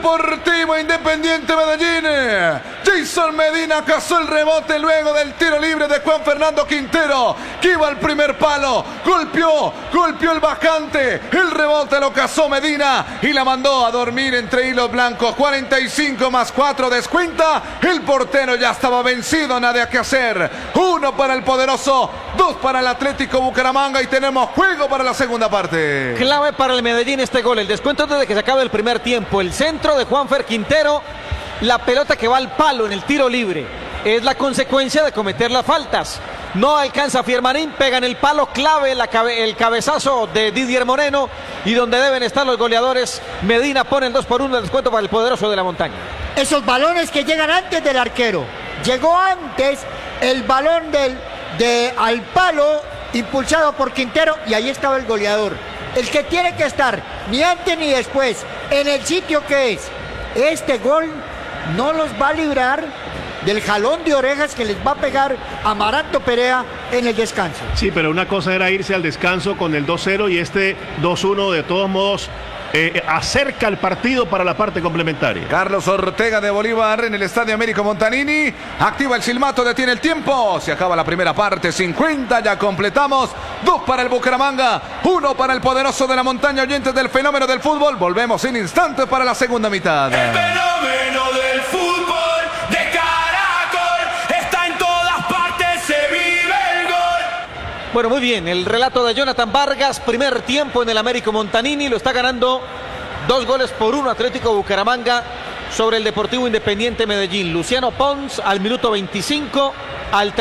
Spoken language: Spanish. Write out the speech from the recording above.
Deportivo Independiente Medellín. Jason Medina cazó el rebote luego del tiro libre de Juan Fernando Quintero, que iba al primer palo, golpeó el bajante, el rebote lo cazó Medina y la mandó a dormir entre hilos blancos. 45 más 4 descuenta, el portero ya estaba vencido, nada que hacer. 1 para el poderoso, 2 para el Atlético Bucaramanga y tenemos juego para la segunda parte. Clave para el Medellín este gol, el descuento antes de que se acabe el primer tiempo, el centro de Juanfer Quintero, la pelota que va al palo en el tiro libre, es la consecuencia de cometer las faltas. No alcanza Fiermarín, pega en el palo, clave el cabezazo de Didier Moreno y donde deben estar los goleadores. Medina pone el 2-1 de descuento para el poderoso de la montaña. Esos balones que llegan antes del arquero, llegó antes el balón al palo impulsado por Quintero y ahí estaba el goleador. El que tiene que estar ni antes ni después en el sitio que es. Este gol no los va a librar del jalón de orejas que les va a pegar Amaranto Perea en el descanso. Sí, pero una cosa era irse al descanso con el 2-0 y este 2-1 de todos modos acerca el partido para la parte complementaria. Carlos Ortega de Bolívar en el Estadio Américo Montanini. Activa el silbato, detiene el tiempo. Se acaba la primera parte, 50, ya completamos. 2 para el Bucaramanga, 1 para el poderoso de la montaña. Oyentes del fenómeno del fútbol, volvemos en instantes para la segunda mitad. El fenómeno del fútbol de Caracol está en todas partes, se vive el gol. Bueno, muy bien, el relato de Jonathan Vargas, primer tiempo en el Américo Montanini, lo está ganando 2-1 Atlético Bucaramanga sobre el Deportivo Independiente Medellín. Luciano Pons al minuto 25, al